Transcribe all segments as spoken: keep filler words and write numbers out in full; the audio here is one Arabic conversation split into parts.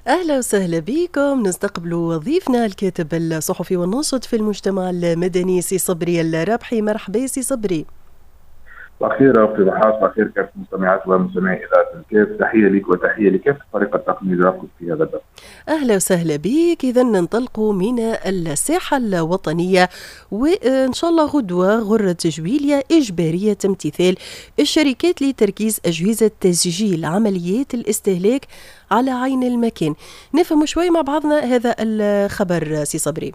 أهلا وسهلا بكم. نستقبل ضيفنا الكاتب الصحفي والناشط في المجتمع المدني سي صبري الرابحي. مرحبا سي صبري. بخير أختي ضحاش، بخير كافة مستمعات ومستمعي إذاعة الكاف. تحية لك وتحية لكافة فريق التقني اللي رافقك في هذا البث. أهلا وسهلا بك. إذا ننطلق من الساحة الوطنية، وإن شاء الله غدوة غرة جويليا إجبارية امتثال الشركات لتركيز أجهزة تسجيل عمليات الاستهلاك على عين المكان. نفهم شوي مع بعضنا هذا الخبر سي صبري.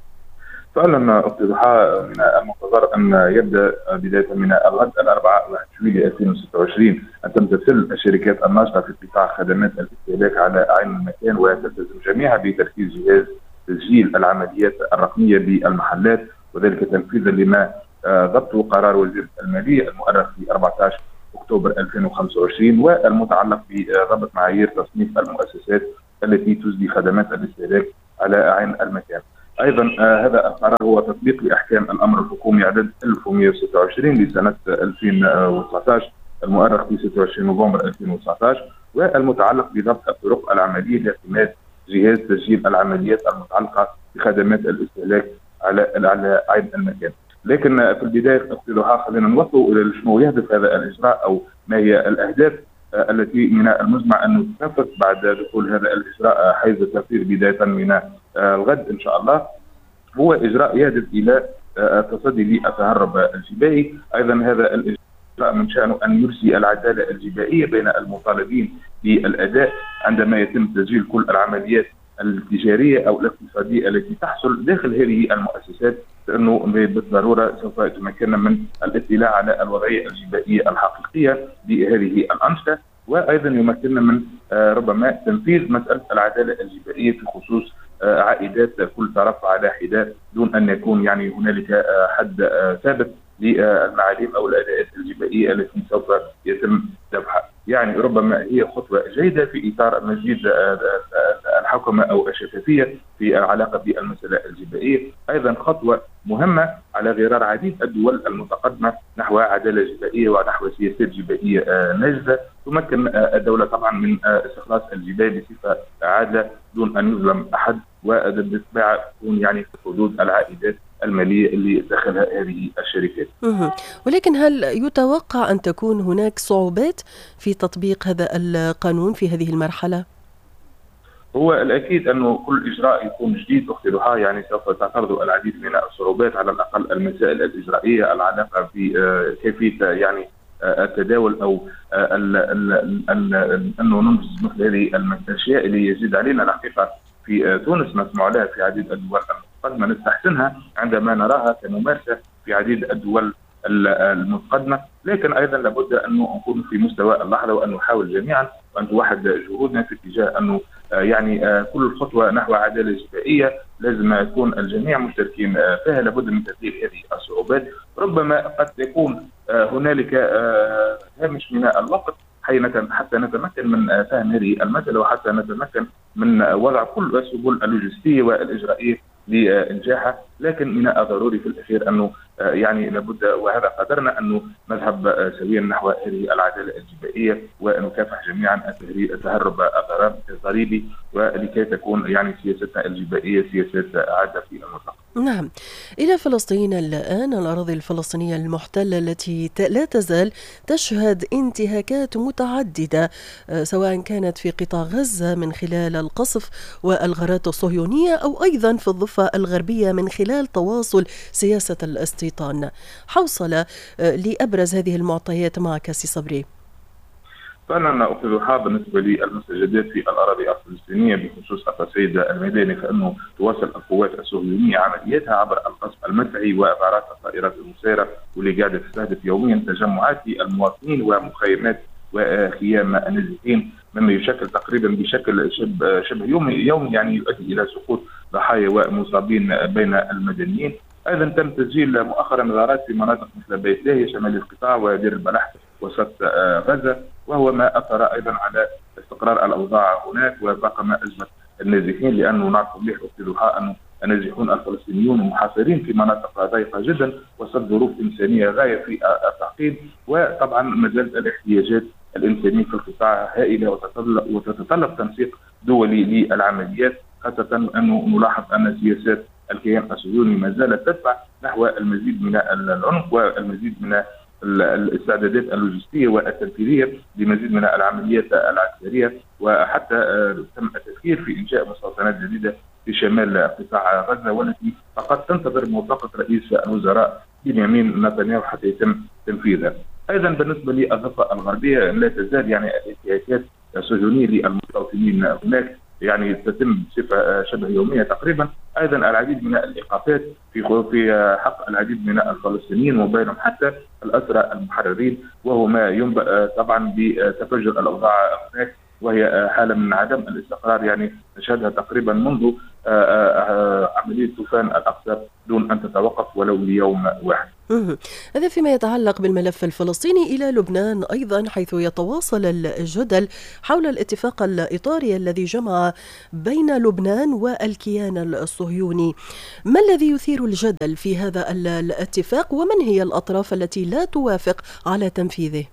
فعلا أختي ضحى، من المنتظر أن يبدأ بداية من الغد الأربعاء واحد جويلية ألفين وستة وعشرين أن تمتثل الشركات الناشطة في قطاع خدمات الاستهلاك على عين المكان، وتلتزم جميعها بتركيز جهاز تسجيل العمليات الرقمية بالمحلات، وذلك تنفيذا لما ضبط قرار وزير المالية المؤرخ في أربعة عشر أكتوبر ألفين وخمسة وعشرين والمتعلق بضبط معايير تصنيف المؤسسات التي تجدي خدمات الاستهلاك على عين المكان. ايضا آه هذا القرار هو تطبيق لاحكام الامر الحكومي عدد ألف ومئة وستة وعشرين لسنه ألفين وتسعة عشر المؤرخ في ستة وعشرين نوفمبر ألفين وتسعة عشر، والمتعلق بضبط الطرق العمليه لاعتماد جهاز تسجيل العمليات المتعلقه بخدمات الاستهلاك على على عين المكان. لكن في البدايه اختي ضحى خلينا نوصلوا الى شنو يهدف هذا الاجراء او ما هي الاهداف التي من المزمع أن تنفذ بعد دخول هذا الإجراء حيز التنفيذ بداية من الغد إن شاء الله. هو إجراء يهدف إلى التصدي للتهرب الجبائي. أيضا هذا الإجراء من شأنه أن يرسي العدالة الجبائية بين المطالبين بالأداء عندما يتم تسجيل كل العمليات التجارية أو الاقتصادية التي تحصل داخل هذه المؤسسات، لأنه بالضرورة سوف يتمكننا من الاطلاع على الوضعية الجبائية الحقيقية لهذه الأنشطة، وأيضا يمكننا من ربما تنفيذ مسألة العدالة الجبائية في خصوص عائدات كل طرف على حدة، دون أن يكون يعني هنالك حد ثابت للمعاليم أو الأداءات الجبائية التي سوف يتم ذبحها. يعني ربما هي خطوة جيدة في إطار مزيد الحوكمة أو الشفافية في العلاقة بالمسألة الجبائية. أيضا خطوة مهمة على غرار عديد الدول المتقدمة نحو عدالة جبائية ونحو سياسات جبائية ناجزة تمكن الدولة طبعا من استخلاص الجبال بصفة عادلة دون أن يظلم أحد، وبالطبع تكون يعني في حدود العائدات المالية اللي دخلها هذه الشركات. ولكن هل يتوقع أن تكون هناك صعوبات في تطبيق هذا القانون في هذه المرحلة؟ هو الأكيد أنه كل إجراء يكون جديد أختي ضحى يعني سوف تعترض العديد من الصعوبات، على الأقل المسائل الإجرائية العلاقة بكيفية يعني التداول أو أنه ننجز مثل هذه الأشياء اللي يزيد علينا الحقيقة في تونس نسمع لها في عديد الدول المتقدمة، نستحسنها عندما نراها كممارسة في عديد الدول المتقدمة. لكن أيضا لابد أن نكون في مستوى اللحظة وأن نحاول جميعا وأن توحد جهودنا في اتجاه أنه يعني كل خطوة نحو عدالة جبائية لازم يكون الجميع مشتركين فيها. لابد من تذليل هذه الصعوبات. ربما قد يكون هنالك هامش من الوقت حتى نتمكن من فهم هذه المسألة وحتى نتمكن من وضع كل السبل اللوجستية والإجرائية لإنجاحها، لكن من الضروري في الأخير أنه يعني لابد وهذا قدرنا أنه نذهب سويا نحو هذه العدالة الجبائية ونكافح جميعا التهرب الضريبي، ولكي تكون يعني سياستنا الجبائية سياسات عادلة في المطلق. نعم. إلى فلسطين الآن، الأراضي الفلسطينية المحتلة التي لا تزال تشهد انتهاكات متعددة سواء كانت في قطاع غزة من خلال القصف والغارات الصهيونية أو أيضا في الضفة الغربية من خلال تواصل سياسة الاستيطان. حوصلة لأبرز هذه المعطيات معك سي صبري. فعلا أخذ ضحى بالنسبة للمستجدات في الأراضي الفلسطينية بخصوص التصعيد الميداني، فإنه تواصل القوات الصهيونية عملياتها عبر القصف المدفعي وغارات الطائرات المسيرة واللي قاعدة تستهدف يوميا تجمعات المواطنين ومخيمات وخيام النازحين، مما يشكل تقريبا بشكل شبه شبه يومي يوم يعني يؤدي إلى سقوط ضحايا ومصابين بين المدنيين. أيضا تم تسجيل مؤخرا غارات في مناطق مثل بيت لاهيا شمال القطاع ودير البلح وسط غزة، وهو ما أثر أيضا على استقرار الأوضاع هناك وفاقم أزمة النازحين، لأنه نعرف مليح وقت ضحى أنه النازحون الفلسطينيون محاصرين في مناطق ضيقة جدا وسط ظروف إنسانية غاية في التعقيد، وطبعا ما زالت الاحتياجات الإنسانية في القطاع هائلة وتتطلب تنسيق دولي للعمليات، خاصة أنه نلاحظ أن سياسات الكيان الصهيوني ما زالت تدفع نحو المزيد من العنف والمزيد من الاستعدادات اللوجستية والتنفيذية لمزيد من العمليات العسكرية، وحتى تم التفكير في إنشاء مستوطنات جديدة في شمال قطاع غزة، والتي فقط تنتظر موافقة رئيس الوزراء بنيامين نتنياهو حتى يتم تنفيذها. أيضا بالنسبة للضفة الغربية لا تزال يعني الانتهاكات الصهيونية للمستوطنين هناك يعني تتم بصفة شبه يومية تقريبا. أيضا العديد من الإيقافات في في حق العديد من الفلسطينيين وبينهم حتى الأسرى المحررين، وهو ما ينبأ طبعا بتفجر الأوضاع هناك، وهي حالة من عدم الاستقرار يعني نشهدها تقريبا منذ عملية طوفان الأقصى دون أن تتوقف ولو ليوم واحد. هذا فيما يتعلق بالملف الفلسطيني. إلى لبنان أيضا، حيث يتواصل الجدل حول الاتفاق الإطاري الذي جمع بين لبنان والكيان الصهيوني. ما الذي يثير الجدل في هذا الاتفاق، ومن هي الأطراف التي لا توافق على تنفيذه؟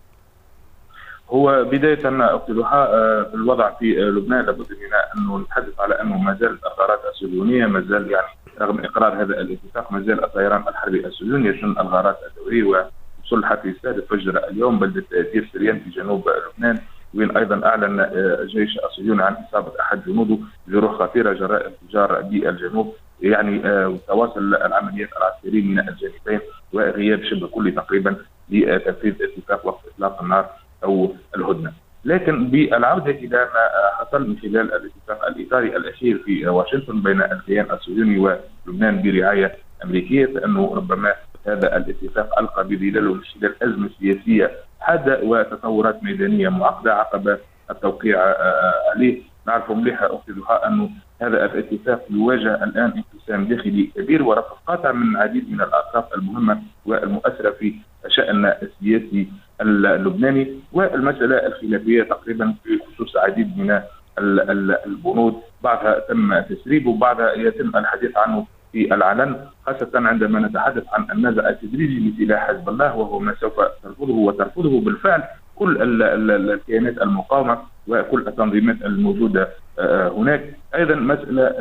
هو بداية أختي ضحى في الوضع في لبنان لابد من أنه نتحدث على أنه ما زالت الغارات الصهيونية ما زال يعني رغم إقرار هذا الاتفاق ما زال الطيران الحربي الصهيوني يشن الغارات الدورية، ووصل حتى يستهدف فجر اليوم بلدة دير سريان في جنوب لبنان، وين أيضا أعلن الجيش الصهيوني عن إصابة أحد جنوده بجروح خطيرة جراء انفجار بالجنوب. يعني تواصل العمليات العسكرية من الجانبين وغياب شبه كلي تقريبا لتنفيذ اتفاق وقف إطلاق النار أو الهدنة. لكن بالعودة إلى ما حصل من خلال الاتفاق الإطاري الأخير في واشنطن بين الكيان الصهيوني ولبنان برعاية أمريكية، فإنه ربما هذا الاتفاق ألقى بظلاله من خلال أزمة سياسية حادة وتطورات ميدانية معقدة عقب التوقيع عليه. نعرف مليح أختي ضحى أنه هذا الاتفاق يواجه الآن انقسام داخلي كبير ورفض قاطع من العديد من الأطراف المهمة والمؤثرة في الشأن السياسي اللبناني، والمسألة الخلافية تقريبا في خصوص عديد من البنود، بعضها تم تسريبه وبعضها يتم الحديث عنه في العلن، خاصة عندما نتحدث عن النزع التدريجي لسلاح حزب الله، وهو ما سوف ترفضه وترفضه بالفعل كل الكيانات المقاومة وكل التنظيمات الموجودة هناك. أيضا مسألة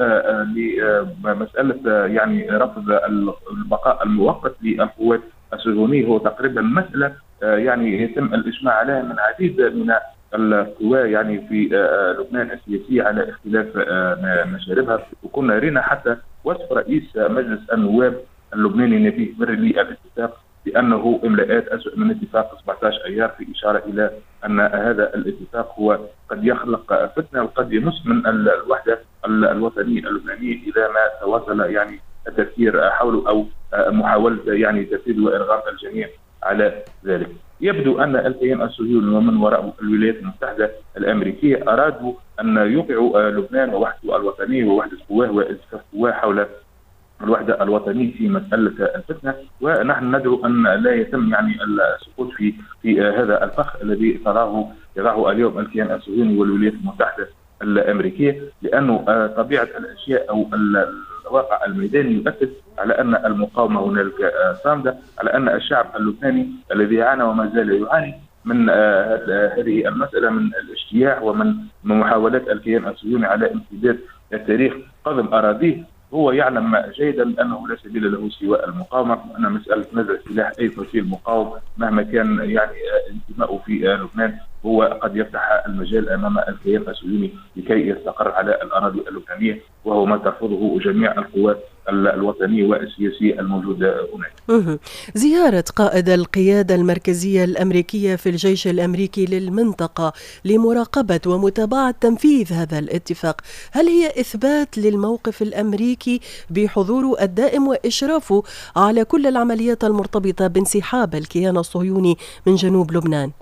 مسألة يعني رفض البقاء المؤقت للقوات الصهيونية هو تقريبا مسألة يعني يتم الإجماع عليها من عديد من القوى يعني في لبنان السياسية على اختلاف مشاربها، وكنا رينا حتى وصف رئيس مجلس النواب اللبناني نبيه بري للاتفاق بأنه إملاءات أسوأ من اتفاق سبعة عشر أيار، في إشارة إلى أن هذا الاتفاق هو قد يخلق فتنة وقد يمس من الوحدة الوطنية اللبنانية إذا ما تواصل يعني التفكير حوله أو محاولة يعني تفسير وإرغام الجميع على ذلك. يبدو أن الكيان الصهيوني ومن وراء الولايات المتحدة الأمريكية أرادوا أن يوقعوا لبنان ووحدته الوطنية ووحدة قواه والتفاف قواه حول الوحدة الوطنية في مسألة الفتنة، ونحن ندعو أن لا يتم يعني السقوط في في هذا الفخ الذي تراه يضعه اليوم الكيان الصهيوني والولايات المتحدة الأمريكية، لأنه طبيعة الأشياء أو الواقع الميداني يؤكد على أن المقاومة هنالك صامدة، على أن الشعب اللبناني الذي عانى وما زال يعاني من هذه المسألة من الاجتياح ومن محاولات الكيان الصهيوني على امتداد التاريخ قضم أراضيه، هو يعلم جيدا أنه لا سبيل له سوى المقاومة، وأن مسألة نزع سلاح أي فصيل مقاوم مهما كان يعني انتمائه في لبنان هو قد يفتح المجال أمام الكيان الصهيوني لكي يستقر على الأراضي اللبنانية، وهو ما ترفضه جميع القوات الوطنية والسياسية الموجودة هناك. زيارة قائد القيادة المركزية الأمريكية في الجيش الأمريكي للمنطقة لمراقبة ومتابعة تنفيذ هذا الاتفاق، هل هي إثبات للموقف الأمريكي بحضوره الدائم وإشرافه على كل العمليات المرتبطة بانسحاب الكيان الصهيوني من جنوب لبنان؟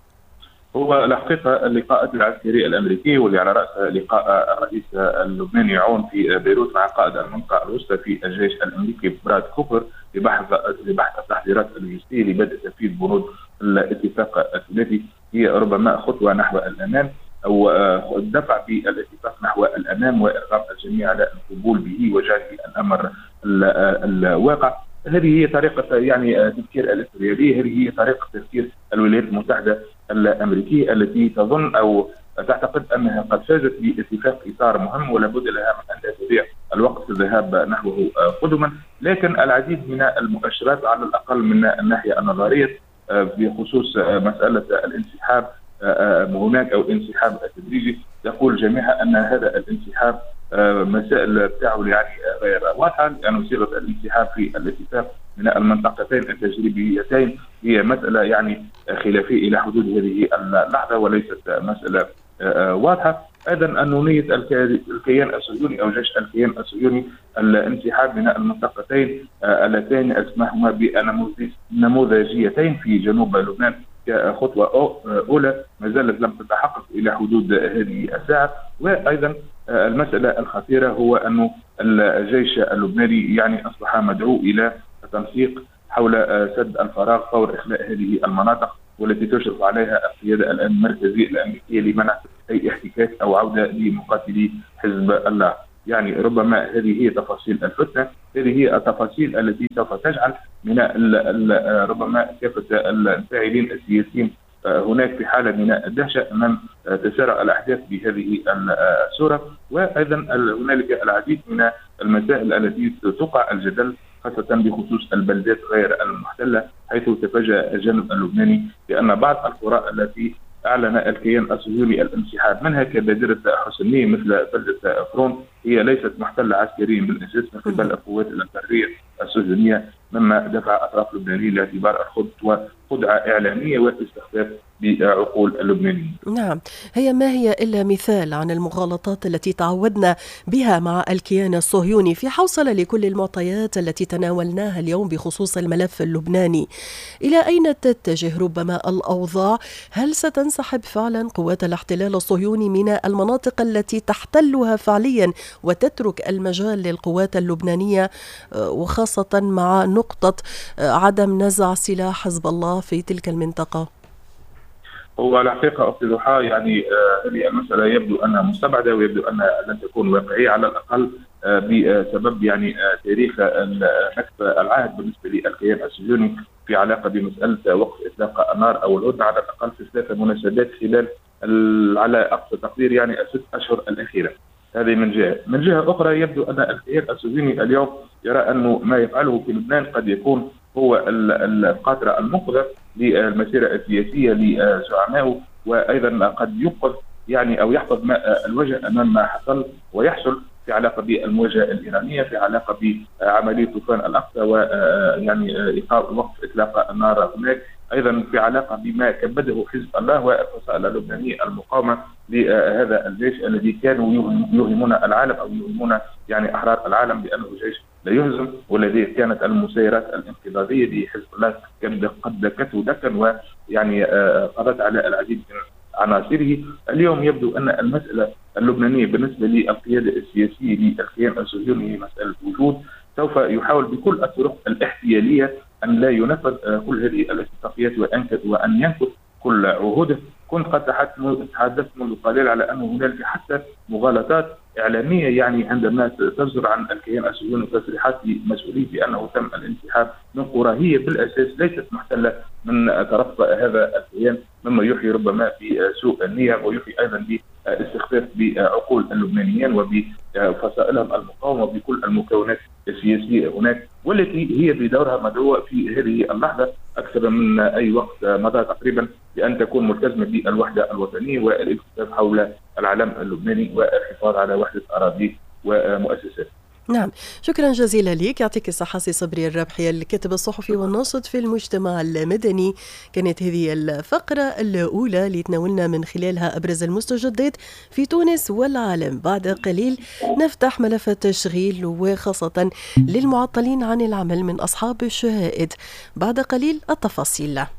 هو الحقيقة اللقاءات العسكرية الأمريكية واللي على رأسها لقاء الرئيس اللبناني عون في بيروت مع قائد المنطقة الوسطى في الجيش الأمريكي براد كوبر لبحث لبحث التحضيرات اللوجستية لبدء تنفيذ بنود الاتفاق الثلاثي هي ربما خطوة نحو الأمام أو الدفع بالاتفاق نحو الأمام وإرغام الجميع على القبول به وجعله الأمر الواقع. هذه هي طريقة يعني تفكير الإسرائيلي، هذه هي طريقة تفكير الولايات المتحدة الأمريكية التي تظن أو تعتقد أنها قد فازت باتفاق إطار مهم ولا بد لها من أن لا تضيع الوقت الذهاب نحوه قدما، لكن العديد من المؤشرات على الأقل من الناحية النظرية بخصوص مسألة الانسحاب هناك أو الانسحاب التدريجي تقول جميعها أن هذا الانسحاب مسائل بتاعه يعني غير واضحة، لأنه يعني صيغة الانسحاب في الاتفاق من المنطقتين التجريبيتين هي مسألة يعني خلافية إلى حدود هذه اللحظة وليست مسألة واضحة. أيضا أنونية الكيان الصهيوني أو جيش الكيان الصهيوني الانسحاب من المنطقتين اللتين أسماهما بنموذجيتين في جنوب لبنان كخطوة أولى ما زالت لم تتحقق إلى حدود هذه الساعة. وأيضا المسألة الخطيرة هو أن الجيش اللبناني يعني أصبح مدعو إلى التنسيق حول سد الفراغ فور إخلاء هذه المناطق والتي تشرف عليها القيادة الآن المركزية الأمريكية لمنع أي احتكاك أو عودة لمقاتلي حزب الله. يعني ربما هذه هي تفاصيل الفتنة، هذه هي التفاصيل التي سوف تجعل من ربما كافة الفاعلين السياسيين هناك في حالة من الدهشة أمام تسارع الأحداث بهذه الصورة. وأيضا هنالك العديد من المسائل التي تقع الجدل خاصة بخصوص البلدات غير المحتلة، حيث تفاجأ الجانب اللبناني بأن بعض القرى التي أعلن الكيان الصهيوني الانسحاب منها كبادرة حسنية مثل بلدة فرون هي ليست محتلة عسكريا بالأساس من قبل القوات البرية الصهيونية، مما دفع أطراف لبنانية لاعتبار الخطوة خدعة إعلامية واستخفاف بعقول اللبنانيين. نعم، هي ما هي إلا مثال عن المغالطات التي تعودنا بها مع الكيان الصهيوني في حوصلة لكل المعطيات التي تناولناها اليوم بخصوص الملف اللبناني. إلى أين تتجه ربما الأوضاع؟ هل ستنسحب فعلا قوات الاحتلال الصهيوني من المناطق التي تحتلها فعليا وتترك المجال للقوات اللبنانية، وخاصة مع نقطة عدم نزع سلاح حزب الله في تلك المنطقة؟ هو الحقيقة أختي ضحى يعني آه هذه المسألة يبدو أنها مستبعدة ويبدو أنها لن تكون واقعية على الأقل آه بسبب يعني آه تاريخ نكب العهد بالنسبة للكيان الصهيوني في علاقة بمسألة وقف إطلاق النار أو الهدنة على الأقل في ثلاثة مناسبات خلال على أقصى تقدير يعني الست أشهر الأخيرة. هذه من جهة. من جهة أخرى يبدو أن الكيان الصهيوني اليوم يرى أنه ما يفعله في لبنان قد يكون هو القاطرة المنقذة للمسيرة السياسية لزعمائه، وأيضا قد ينقذ يعني أو يحفظ ماء الوجه أمام ما حصل ويحصل في علاقة بالمواجهة الإيرانية، في علاقة بعملية طوفان الأقصى ويعني إيقاف وقف إطلاق النار هناك، أيضا في علاقة بما كبده حزب الله والفصائل اللبنانية المقاومة لهذا الجيش الذي كانوا يوهمون العالم أو يوهمون يعني أحرار العالم بأنه جيش لا يهزم، والذي كانت المسيرات الانقلابية لحزب الله قد دكته دكا ويعني قضت على العديد من عناصره. اليوم يبدو أن المسألة اللبنانية بالنسبة للقيادة السياسية للكيان الصهيوني هي مسألة وجود، سوف يحاول بكل الطرق الاحتيالية أن لا ينفذ كل هذه الاتفاقيات وأن ينفذ كل عهوده. كنت قد تحدثت منذ قليل على أنه هنالك حتى مغالطات إعلامية يعني عندما تصدر عن الكيان الصهيوني تصريحات مسؤولين بأنه تم الانسحاب من قرى هي بالأساس ليست محتلة من طرف هذا الكيان، مما يوحي ربما بسوء النية ويوحي أيضا باستخفاف بعقول اللبنانيين وبفصائلهم المقاومة بكل المكونات السياسية هناك، والتي هي بدورها مدعوة في هذه اللحظة أكثر من أي وقت مضى تقريبا بأن تكون ملتزمة بالوحدة الوطنية والالتفاف حول العلم اللبناني والحفاظ على وحدة أراضيه ومؤسساته. نعم، شكرا جزيلا لك، يعطيك الصحة سي صبري الرابحي الكاتب الصحفي والناشط في المجتمع المدني. كانت هذه الفقرة الأولى اللي تناولنا من خلالها أبرز المستجدات في تونس والعالم. بعد قليل نفتح ملف التشغيل وخاصة للمعطلين عن العمل من أصحاب الشهائد. بعد قليل التفاصيل.